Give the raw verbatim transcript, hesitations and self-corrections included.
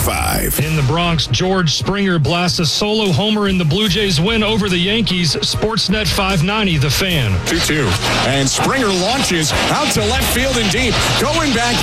five. In the Bronx, George Springer blasts a solo homer in the Blue Jays win over the Yankees. Sportsnet five ninety, The Fan. two two. And Springer launches out to left field and deep. Going back